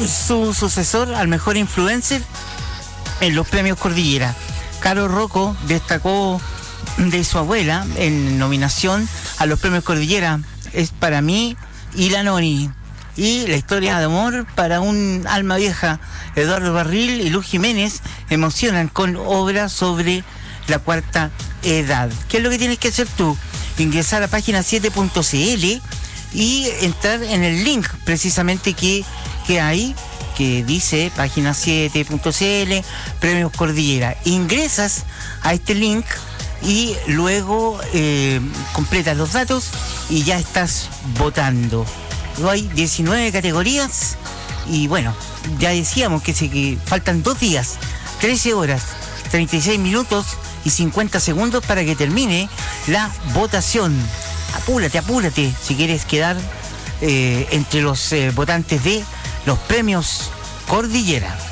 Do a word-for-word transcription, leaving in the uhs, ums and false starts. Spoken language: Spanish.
su sucesor al mejor influencer en los premios Cordillera. Caro Rocco destacó de su abuela en nominación a los premios Cordillera. Es para mí y la Noni. Y la historia de amor para un alma vieja. Eduardo Barril y Luz Jiménez emocionan con obras sobre la cuarta edad. ¿Qué es lo que tienes que hacer tú? Ingresar a página siete punto c l y entrar en el link precisamente que, que hay, que dice página siete punto c l, Premios Cordillera. Ingresas a este link y luego eh, completas los datos y ya estás votando. Hay diecinueve categorías y bueno, ya decíamos que, se, que faltan dos días, trece horas, treinta y seis minutos y cincuenta segundos para que termine la votación. Apúrate, apúrate si quieres quedar eh, entre los eh, votantes de los premios Cordillera.